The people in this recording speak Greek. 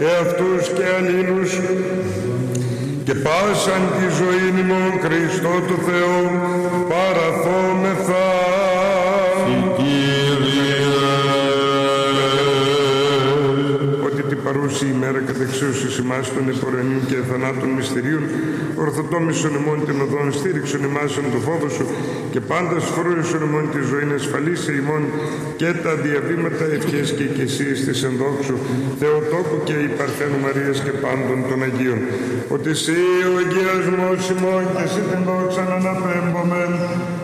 εαυτούς και αλλήλους και πάσαν τη ζωή ημών Χριστό του Θεού παραθόμεθα. Ότι την παρούση ημέρα κατεξαίωσης ημάς των επορενείων και θανάτων μυστηρίων ορθοτόμησον ημών την οδόν, στήριξον ημάς εν το φόβο σου και πάντα σφρούρισον ημών τη ζωή ασφαλή σε ημών και τα διαβήματα ευχές και οικεσίες της ενδόξου Θεοτόκου και η Παρθένου Μαρίας και πάντων των Αγίων. Ότι εσύ ο εγγυασμός ημών και εσύ την δόξα να αναπέμπομεν